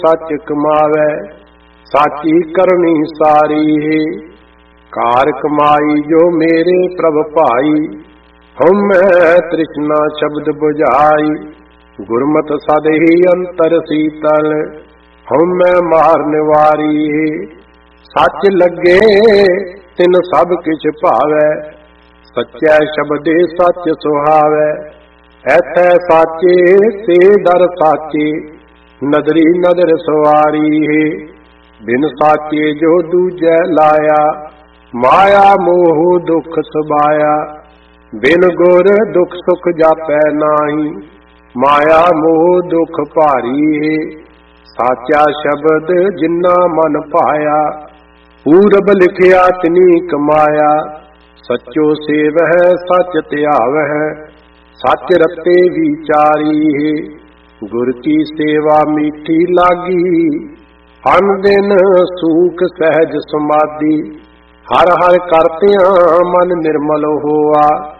सच कमावै, साची करनी सारी है। कार कमाई जो मेरे प्रभ भाई, हम तृष्णा शब्द बुझाई। गुरमत सद ही अंतर शीतल, हम मार निवारी है। सच लगे तिन सब किछ भावै, सच्चै शब्दे सच सुहावै। ऐथै साचे ते दर साचे, नदरी नदर सवारी है। बिन साचे जो दूजै लाया, माया मोह दुख सबाया। बिन गुर दुख सुख जापै नाही, माया मोह दुख भारी है। साचा शब्द जिन्ना मन पाया, पूरब लिखिया तिनी कमाया। सच्चो सेवह सच त्यावह, सच रते विचारी है। गुर की सेवा मीठी लागी, अन दिन सूख सहज समाधि। हर हर करतियां मन निर्मल होआ,